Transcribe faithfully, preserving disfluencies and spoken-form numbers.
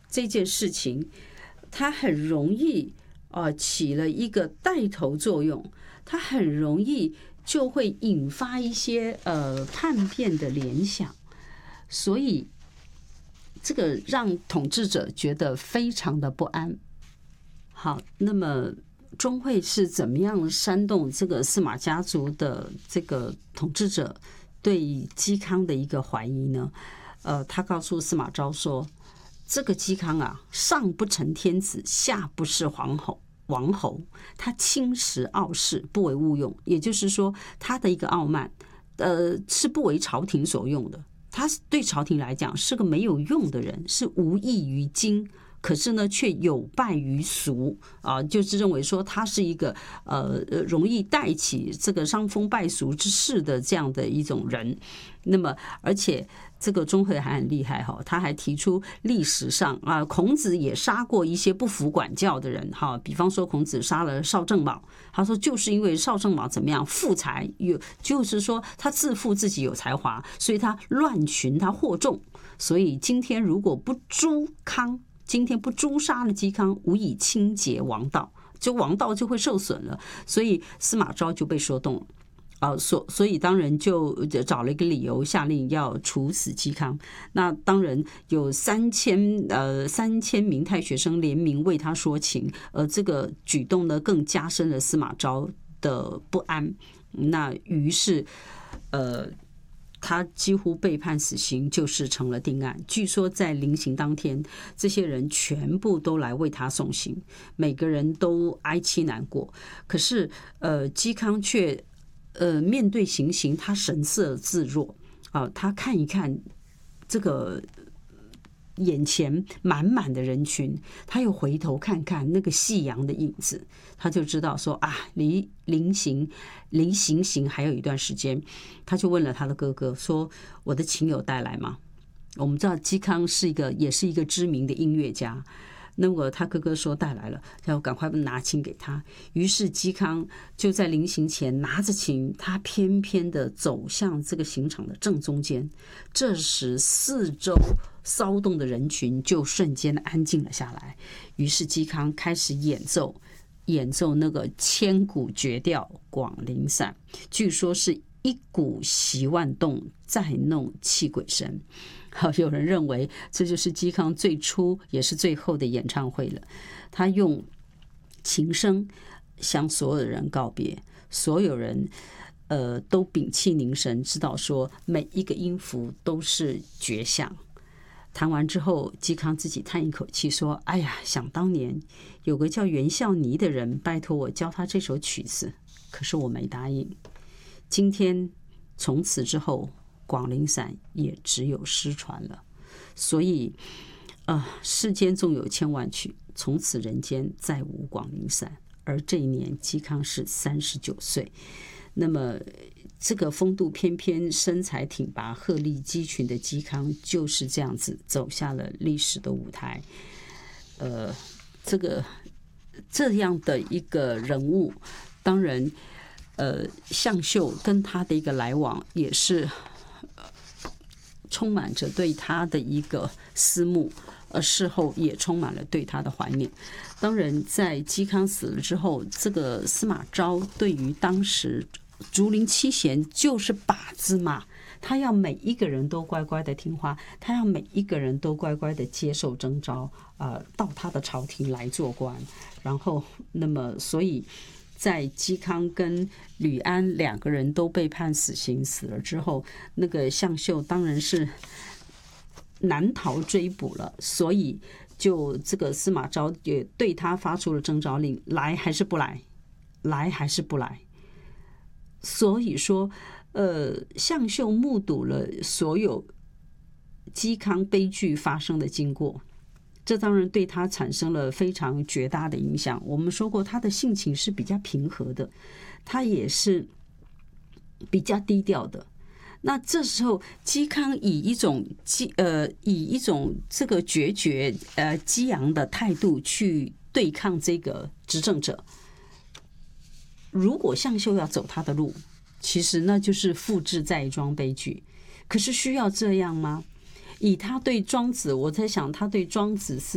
这件事情，它很容易呃起了一个带头作用，它很容易就会引发一些呃叛变的联想，所以这个让统治者觉得非常的不安。好，那么钟会是怎么样煽动这个司马家族的这个统治者对嵇康的一个怀疑呢？呃，他告诉司马昭说，这个嵇康啊，上不成天子，下不是皇后王侯，他轻视傲视，不为物用。也就是说，他的一个傲慢，呃，是不为朝廷所用的。他对朝廷来讲是个没有用的人，是无益于今。可是呢，却有败于俗啊，就是认为说他是一个呃容易带起这个伤风败俗之事的这样的一种人。那么，而且这个钟会还很厉害哈，他还提出历史上啊，孔子也杀过一些不服管教的人哈，比方说孔子杀了邵正卯，他说就是因为邵正卯怎么样富才，有就是说他自负自己有才华，所以他乱群，他惑众，所以今天如果不诛康。今天不诛杀了嵇康，无以清洁王道，就王道就会受损了，所以司马昭就被说动了啊，所所以当然就找了一个理由，下令要处死嵇康。那当然有三千呃三千名太学生联名为他说情，而这个举动呢，更加深了司马昭的不安。那于是呃。他几乎被判死刑，就是成了定案。据说在临刑当天，这些人全部都来为他送行，每个人都哀戚难过。可是，呃，嵇康却，呃，面对行刑，他神色自若啊、呃，他看一看这个眼前满满的人群，他又回头看看那个夕阳的影子，他就知道说啊，离临刑离行刑还有一段时间。他就问了他的哥哥说：“我的琴有带来吗？”我们知道嵇康是一个也是一个知名的音乐家，那么他哥哥说带来了，要赶快拿琴给他。于是嵇康就在临行前拿着琴，他偏偏的走向这个刑场的正中间。这时四周骚动的人群就瞬间安静了下来。于是嵇康开始演奏。演奏那个千古绝调《广陵散》，据说是一鼓习万动，再弄泣鬼神。好，有人认为这就是嵇康最初也是最后的演唱会了。他用琴声向所有的人告别，所有人呃都屏气凝神，知道说每一个音符都是绝响。弹完之后，嵇康自己叹一口气说：“哎呀，想当年有个叫袁孝尼的人拜托我教他这首曲子，可是我没答应。今天从此之后，《广陵散》也只有失传了。所以，呃，世间纵有千万曲，从此人间再无《广陵散》。而这一年，嵇康是三十九岁。那么，这个风度翩翩、身材挺拔、鹤立鸡群的嵇康，就是这样子走下了历史的舞台。呃，这个这样的一个人物，当然，呃，向秀跟他的一个来往也是、呃、充满着对他的一个思慕。而事后也充满了对他的怀念。当然，在嵇康死了之后，这个司马昭对于当时竹林七贤就是靶子嘛，他要每一个人都乖乖的听话，他要每一个人都乖乖的接受征召，呃，到他的朝廷来做官。然后，那么所以在嵇康跟吕安两个人都被判死刑死了之后，那个向秀当然是难逃追捕了，所以就这个司马昭也对他发出了征召令，来还是不来，来还是不来。所以说，呃，向秀目睹了所有嵇康悲剧发生的经过，这当然对他产生了非常绝大的影响。我们说过，他的性情是比较平和的，他也是比较低调的。那这时候，嵇康以一种呃以一种这个决绝呃激昂的态度去对抗这个执政者。如果向秀要走他的路，其实那就是复制再装悲剧。可是需要这样吗？以他对庄子，我在想他对庄子是